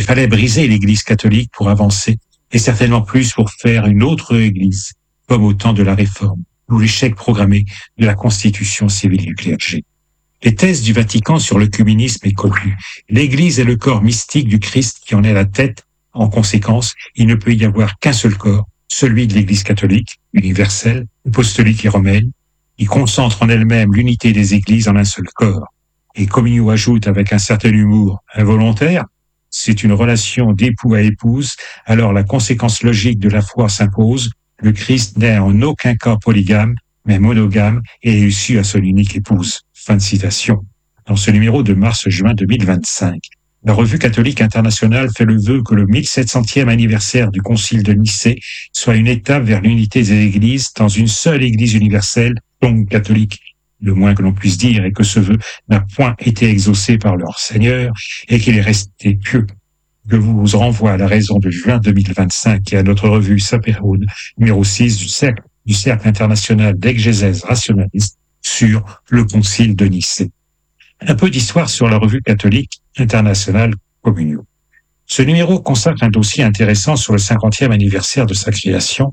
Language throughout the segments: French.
fallait briser l'Église catholique pour avancer, et certainement plus pour faire une autre Église, comme au temps de la Réforme, ou l'échec programmé de la constitution civile du clergé. Les thèses du Vatican sur l'œcuménisme est connue. L'Église est le corps mystique du Christ qui en est la tête. En conséquence, il ne peut y avoir qu'un seul corps, celui de l'Église catholique, universelle, apostolique et romaine, qui concentre en elle-même l'unité des Églises en un seul corps. Et Comenius ajoute avec un certain humour involontaire, c'est une relation d'époux à épouse, alors la conséquence logique de la foi s'impose, le Christ n'est en aucun cas polygame, mais monogame et est issu à son unique épouse. Fin de citation. Dans ce numéro de mars-juin 2025, la Revue catholique internationale fait le vœu que le 1700e anniversaire du Concile de Nicée soit une étape vers l'unité des Églises dans une seule Église universelle, donc catholique. Le moins que l'on puisse dire est que ce vœu n'a point été exaucé par leur Seigneur et qu'il est resté pieux. Je vous renvoie à la raison de juin 2025 et à notre revue Saperone, numéro 6 du Cercle international d'exégèse rationaliste sur le Concile de Nicée. Un peu d'histoire sur la Revue catholique internationale Comenius. Ce numéro consacre un dossier intéressant sur le 50e anniversaire de sa création,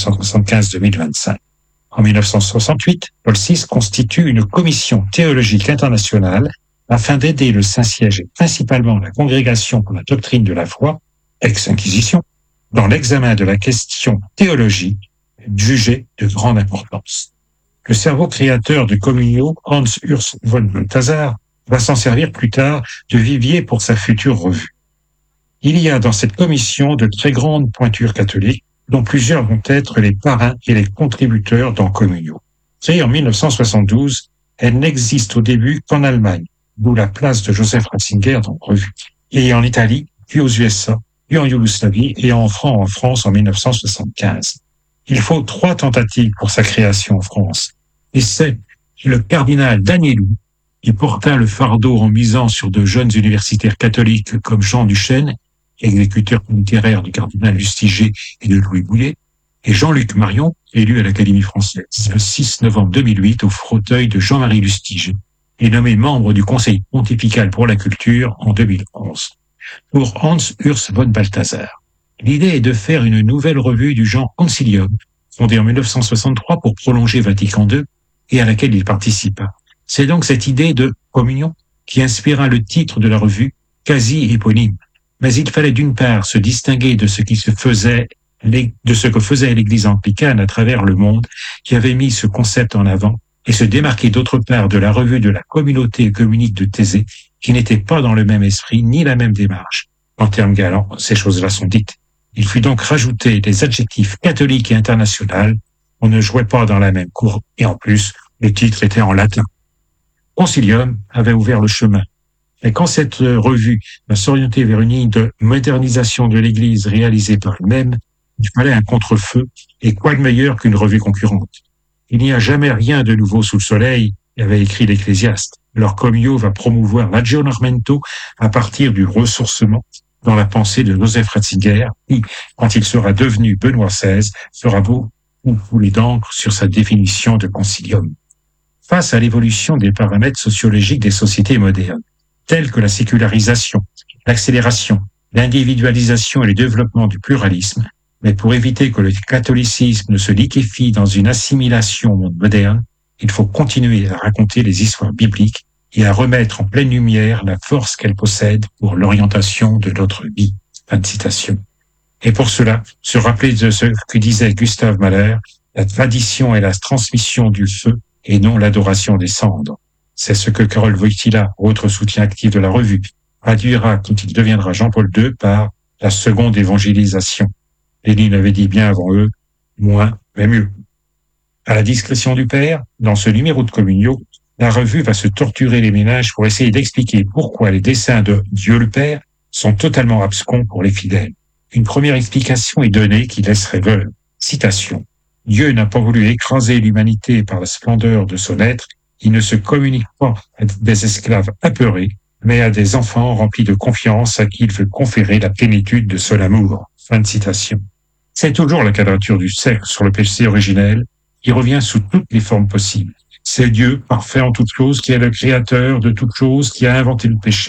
1975-2025. En 1968, Paul VI constitue une commission théologique internationale afin d'aider le Saint-Siège et principalement la Congrégation pour la doctrine de la foi, ex-Inquisition, dans l'examen de la question théologique jugée de grande importance. Le cerveau créateur de Comenius, Hans Urs von Balthasar, va s'en servir plus tard de vivier pour sa future revue. Il y a dans cette commission de très grandes pointures catholiques, dont plusieurs vont être les parrains et les contributeurs dans Comenius. Créée en 1972, elle n'existe au début qu'en Allemagne, d'où la place de Joseph Ratzinger dans la revue, et en Italie, puis aux USA, puis en Yougoslavie et en France en 1975. Il faut 3 tentatives pour sa création en France. Et c'est le cardinal Danielou qui porta le fardeau en misant sur de jeunes universitaires catholiques comme Jean Duchesne, exécuteur littéraire du cardinal Lustiger et de Louis Bouillet, et Jean-Luc Marion, élu à l'Académie française le 6 novembre 2008 au fauteuil de Jean-Marie Lustiger, et nommé membre du Conseil pontifical pour la culture en 2011. Pour Hans Urs von Balthasar, l'idée est de faire une nouvelle revue du genre Concilium, fondée en 1963 pour prolonger Vatican II, et à laquelle il participa. C'est donc cette idée de communion qui inspira le titre de la revue, quasi éponyme. Mais il fallait d'une part se distinguer de ce que faisait l'Église anglicane à travers le monde, qui avait mis ce concept en avant, et se démarquer d'autre part de la revue de la communauté œcuménique de Thésée, qui n'était pas dans le même esprit ni la même démarche. En termes galants, ces choses-là sont dites. Il fut donc rajouté des adjectifs catholiques et international. On ne jouait pas dans la même cour, et en plus, le titre était en latin. Concilium avait ouvert le chemin. Et quand cette revue va s'orienter vers une ligne de modernisation de l'Église réalisée par elle-même, il fallait un contre-feu, et quoi de meilleur qu'une revue concurrente? Il n'y a jamais rien de nouveau sous le soleil, avait écrit l'Ecclésiaste. Alors Comenius va promouvoir l'aggiornamento à partir du ressourcement dans la pensée de Joseph Ratzinger, qui, quand il sera devenu Benoît XVI, fera beau ou couler d'encre sur sa définition de concilium. Face à l'évolution des paramètres sociologiques des sociétés modernes, tels que la sécularisation, l'accélération, l'individualisation et le développement du pluralisme, mais pour éviter que le catholicisme ne se liquéfie dans une assimilation au monde moderne, il faut continuer à raconter les histoires bibliques et à remettre en pleine lumière la force qu'elles possèdent pour l'orientation de notre vie. Fin de citation. Et pour cela, se rappeler de ce que disait Gustave Mahler, la tradition est la transmission du feu et non l'adoration des cendres. C'est ce que Karol Wojtyla, autre soutien actif de la revue, traduira quand il deviendra Jean-Paul II par la seconde évangélisation. Lénine avait dit bien avant eux, moins mais mieux. À la discrétion du père, dans ce numéro de Comenius, la revue va se torturer les méninges pour essayer d'expliquer pourquoi les desseins de Dieu le Père sont totalement abscons pour les fidèles. Une première explication est donnée qui laisse rêveur. Citation. Dieu n'a pas voulu écraser l'humanité par la splendeur de son être. Il ne se communique pas à des esclaves apeurés, mais à des enfants remplis de confiance à qui il veut conférer la plénitude de son amour. Fin de citation. C'est toujours la quadrature du cercle sur le péché originel qui revient sous toutes les formes possibles. C'est Dieu, parfait en toutes choses, qui est le créateur de toutes choses, qui a inventé le péché.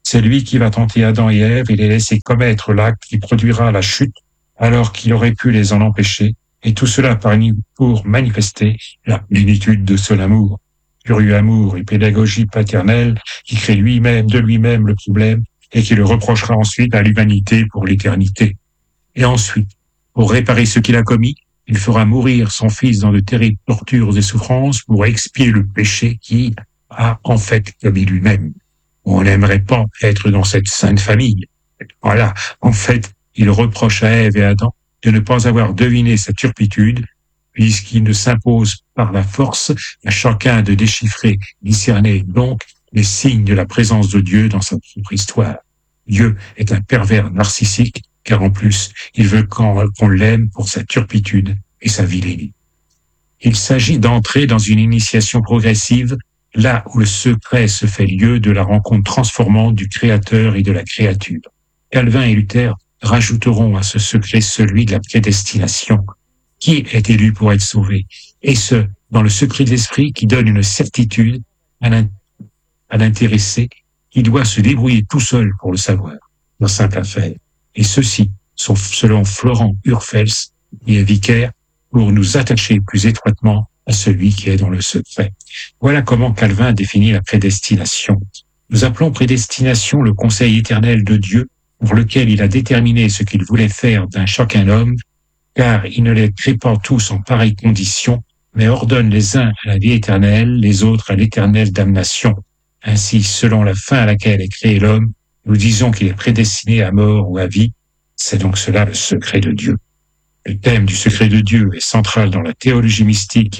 C'est lui qui va tenter Adam et Ève et les laisser commettre l'acte qui produira la chute, alors qu'il aurait pu les en empêcher, et tout cela pour manifester la plénitude de son amour. Curieux amour et pédagogie paternelle qui crée de lui-même le problème et qui le reprochera ensuite à l'humanité pour l'éternité. Et ensuite, pour réparer ce qu'il a commis, il fera mourir son fils dans de terribles tortures et souffrances pour expier le péché qu'il a en fait commis lui-même. On n'aimerait pas être dans cette sainte famille. Voilà, en fait, il reproche à Ève et Adam de ne pas avoir deviné sa turpitude, puisqu'il ne s'impose par la force à chacun de déchiffrer, discerner donc les signes de la présence de Dieu dans sa propre histoire. Dieu est un pervers narcissique, car en plus, il veut qu'on l'aime pour sa turpitude et sa vilainie. Il s'agit d'entrer dans une initiation progressive, là où le secret se fait lieu de la rencontre transformante du Créateur et de la créature. Calvin et Luther rajouteront à ce secret celui de la prédestination. Qui est élu pour être sauvé? Et ce, dans le secret de l'esprit qui donne une certitude à l'intéressé qui doit se débrouiller tout seul pour le savoir, dans simple affaire. Et ceux-ci sont selon Florent Urfels, qui est vicaire, pour nous attacher plus étroitement à celui qui est dans le secret. Voilà comment Calvin définit la prédestination. Nous appelons prédestination le conseil éternel de Dieu pour lequel il a déterminé ce qu'il voulait faire d'un chacun homme, car il ne les crée pas tous en pareille condition, mais ordonne les uns à la vie éternelle, les autres à l'éternelle damnation. Ainsi, selon la fin à laquelle est créé l'homme, nous disons qu'il est prédestiné à mort ou à vie. C'est donc cela le secret de Dieu. Le thème du secret de Dieu est central dans la théologie mystique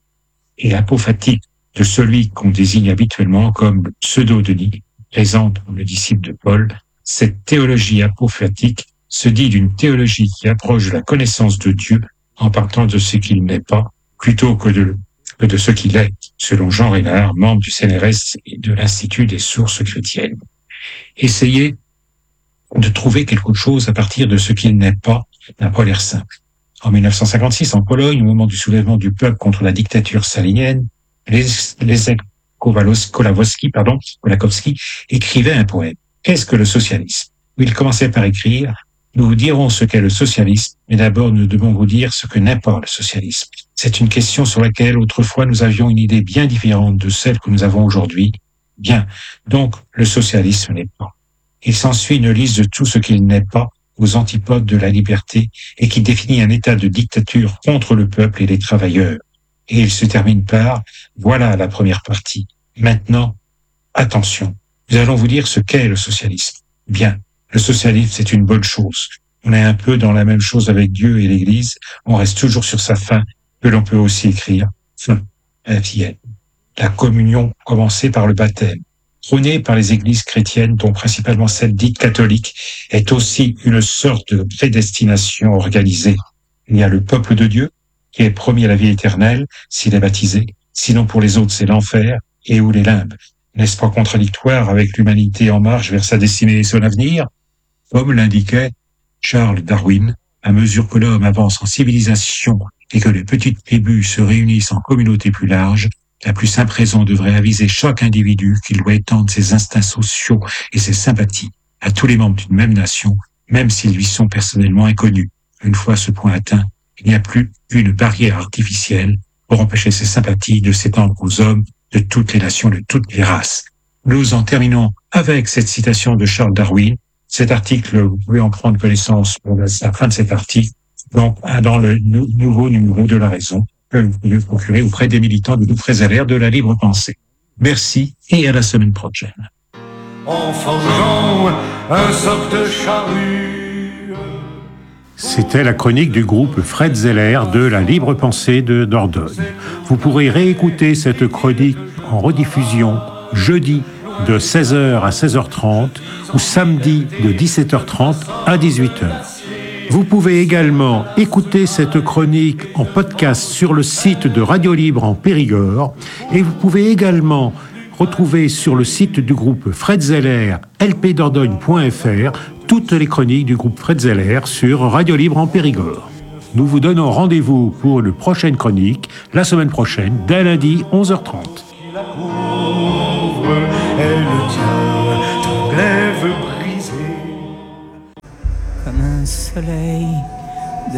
et apophatique de celui qu'on désigne habituellement comme le pseudo-Denis, présente comme le disciple de Paul. Cette théologie apophatique se dit d'une théologie qui approche de la connaissance de Dieu en partant de ce qu'il n'est pas, plutôt que de ce qu'il est, selon Jean Reynard, membre du CNRS et de l'Institut des sources chrétiennes. Essayez de trouver quelque chose à partir de ce qu'il n'est pas n'a pas l'air simple. En 1956, en Pologne, au moment du soulèvement du peuple contre la dictature stalinienne, Leszek Kolakowski écrivait un poème. Qu'est-ce que le socialisme? Il commençait par écrire: nous vous dirons ce qu'est le socialisme, mais d'abord nous devons vous dire ce que n'est pas le socialisme. C'est une question sur laquelle autrefois nous avions une idée bien différente de celle que nous avons aujourd'hui. Bien, donc le socialisme n'est pas. Il s'ensuit une liste de tout ce qu'il n'est pas, aux antipodes de la liberté, et qui définit un état de dictature contre le peuple et les travailleurs. Et il se termine par: voilà la première partie. Maintenant, attention, nous allons vous dire ce qu'est le socialisme. Bien, le socialisme, c'est une bonne chose. On est un peu dans la même chose avec Dieu et l'Église. On reste toujours sur sa fin, que l'on peut aussi écrire fin, infiel. La communion commencée par le baptême, prônée par les églises chrétiennes, dont principalement celle dite catholique, est aussi une sorte de prédestination organisée. Il y a le peuple de Dieu, qui est promis à la vie éternelle, s'il est baptisé. Sinon, pour les autres, c'est l'enfer et ou les limbes. N'est-ce pas contradictoire avec l'humanité en marche vers sa destinée et son avenir? Comme l'indiquait Charles Darwin, à mesure que l'homme avance en civilisation et que les petites tribus se réunissent en communautés plus larges, la plus simple raison devrait aviser chaque individu qu'il doit étendre ses instincts sociaux et ses sympathies à tous les membres d'une même nation, même s'ils lui sont personnellement inconnus. Une fois ce point atteint, il n'y a plus qu'une barrière artificielle pour empêcher ces sympathies de s'étendre aux hommes de toutes les nations, de toutes les races. Nous en terminons avec cette citation de Charles Darwin. Cet article, vous pouvez en prendre connaissance pour la fin de cet article, donc dans le nouveau numéro de La Raison, que vous pouvez procurer auprès des militants de Frézélère de la libre pensée. Merci et à la semaine prochaine. En forgeant un soc de charrue. C'était la chronique du groupe Fred Zeller de la libre pensée de Dordogne. Vous pourrez réécouter cette chronique en rediffusion jeudi de 16h à 16h30 ou samedi de 17h30 à 18h. Vous pouvez également écouter cette chronique en podcast sur le site de Radio Libre en Périgord et vous pouvez également retrouver sur le site du groupe Fred Zeller, lpdordogne.fr, toutes les chroniques du groupe Fred Zeller sur Radio Libre en Périgord. Nous vous donnons rendez-vous pour une prochaine chronique, la semaine prochaine, dès lundi, 11h30. Elle tient comme un soleil